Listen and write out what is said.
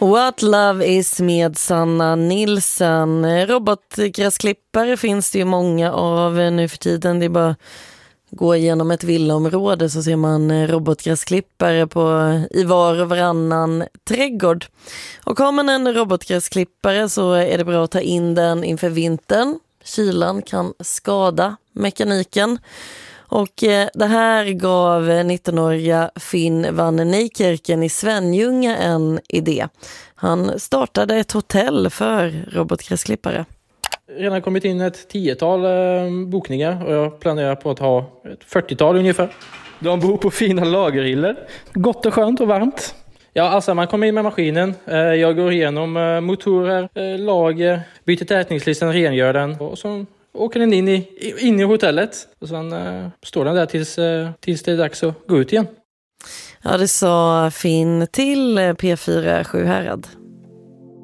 What Love Is med Sanna Nilsson. Robotgräsklippare finns det ju många av nu för tiden. Det är bara gå igenom ett villaområde så ser man robotgräsklippare i var och varannan trädgård. Och har man en robotgräsklippare så är det bra att ta in den inför vintern. Kylan kan skada mekaniken. Och det här gav 19-åriga Finn van Nijkerken i Svenljunga en idé. Han startade ett hotell för robotgräsklippare. Redan kommit in ett 10-tal bokningar och jag planerar på att ha ett 40-tal ungefär. De bor på fina lagerhyllor. Gott och skönt och varmt. Ja, alltså man kommer in med maskinen. Jag går igenom motorer, lager, byter tätningslistan, rengör den och så åker den in i hotellet. Och sen står den där tills det är dags att gå ut igen. Ja, det sa Finn till P4 Sjuhärad.